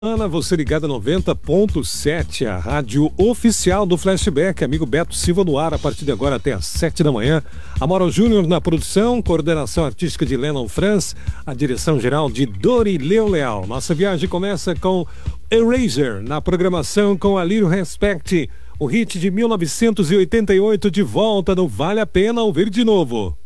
Ana, você ligada 90.7, a rádio oficial do Flashback. Amigo Beto Silva no ar, a partir de agora até às 7 da manhã. Amaro Júnior na produção, coordenação artística de Lennon Franz, a direção geral de Dorileu Leal. Nossa viagem começa com Eraser, na programação com A Little Respect, o hit de 1988 de volta no Vale a Pena Ouvir de Novo.